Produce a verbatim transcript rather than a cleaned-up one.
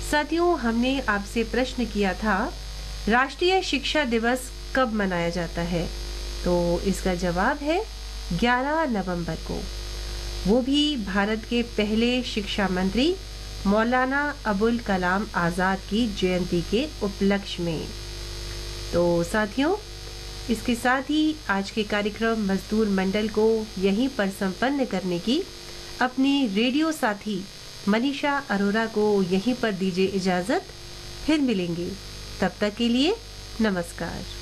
साथियों, हमने आपसे प्रश्न किया था, राष्ट्रीय शिक्षा दिवस कब मनाया जाता है? तो इसका जवाब है ग्यारह नवंबर को, वो भी भारत के पहले शिक्षा मंत्री मौलाना अबुल कलाम आज़ाद की जयंती के उपलक्ष्य में। तो साथियों, इसके साथ ही आज के कार्यक्रम मजदूर मंडल को यहीं पर संपन्न करने की अपनी रेडियो साथी मनीषा अरोरा को यहीं पर दीजिए इजाज़त। फिर मिलेंगे, तब तक के लिए नमस्कार।